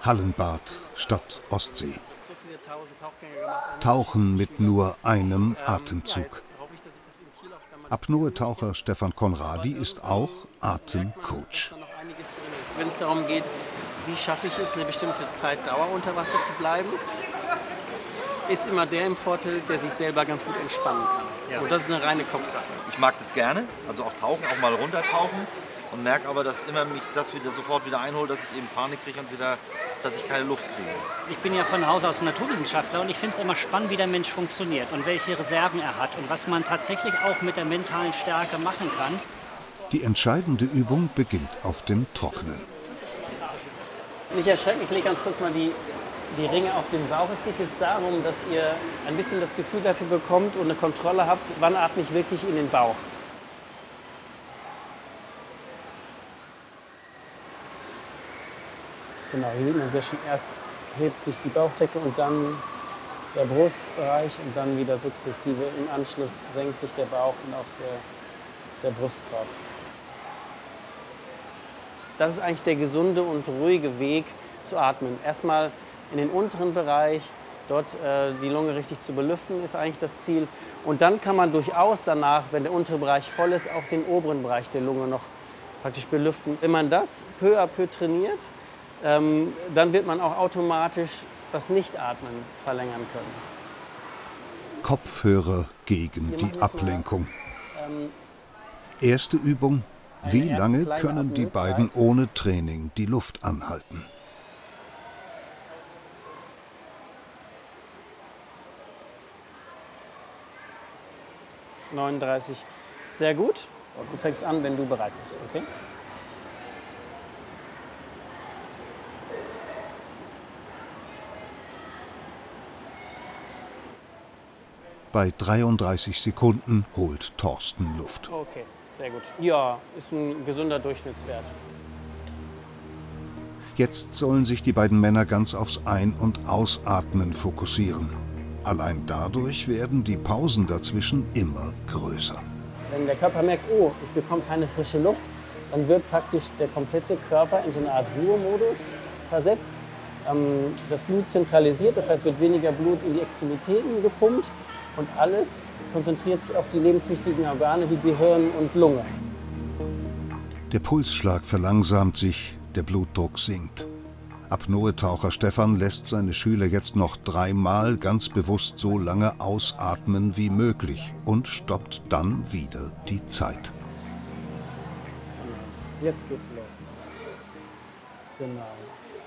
Hallenbad statt Ostsee. Tauchen mit nur einem Atemzug. Apnoe-Taucher Stefan Conradi ist auch Atemcoach. Wenn es darum geht, wie schaffe ich es, eine bestimmte Zeitdauer unter Wasser zu bleiben, ist immer der im Vorteil, der sich selber ganz gut entspannen kann. Ja. Und das ist eine reine Kopfsache. Ich mag das gerne, also auch tauchen, auch mal runtertauchen und merke aber, dass immer mich das wieder sofort wieder einholt, dass ich eben Panik kriege und wieder, dass ich keine Luft kriege. Ich bin ja von Haus aus Naturwissenschaftler und ich finde es immer spannend, wie der Mensch funktioniert und welche Reserven er hat und was man tatsächlich auch mit der mentalen Stärke machen kann. Die entscheidende Übung beginnt auf dem Trockenen. Nicht erschrecken, ich lege ganz kurz mal die Ringe auf den Bauch. Es geht jetzt darum, dass ihr ein bisschen das Gefühl dafür bekommt und eine Kontrolle habt, wann atme ich wirklich in den Bauch. Genau, hier sieht man sehr schön, erst hebt sich die Bauchdecke und dann der Brustbereich und dann wieder sukzessive im Anschluss senkt sich der Bauch und auch der Brustkorb. Das ist eigentlich der gesunde und ruhige Weg zu atmen. Erstmal in den unteren Bereich, dort die Lunge richtig zu belüften, ist eigentlich das Ziel. Und dann kann man durchaus danach, wenn der untere Bereich voll ist, auch den oberen Bereich der Lunge noch praktisch belüften. Wenn man das peu à peu trainiert, dann wird man auch automatisch das Nichtatmen verlängern können. Kopfhörer gegen die Ablenkung. Erste Übung: Wie lange können die beiden ohne Training die Luft anhalten? – 39. Sehr gut. Du fängst an, wenn du bereit bist. Okay? Bei 33 Sekunden holt Thorsten Luft. Okay, sehr gut. Ja, ist ein gesunder Durchschnittswert. Jetzt sollen sich die beiden Männer ganz aufs Ein- und Ausatmen fokussieren. Allein dadurch werden die Pausen dazwischen immer größer. Wenn der Körper merkt, oh, ich bekomme keine frische Luft, dann wird praktisch der komplette Körper in so eine Art Ruhemodus versetzt. Das Blut zentralisiert, das heißt, wird weniger Blut in die Extremitäten gepumpt und alles konzentriert sich auf die lebenswichtigen Organe wie Gehirn und Lunge. Der Pulsschlag verlangsamt sich, der Blutdruck sinkt. Apnoe-Taucher Stefan lässt seine Schüler jetzt noch 3-mal ganz bewusst so lange ausatmen wie möglich und stoppt dann wieder die Zeit. Jetzt geht's los. Genau.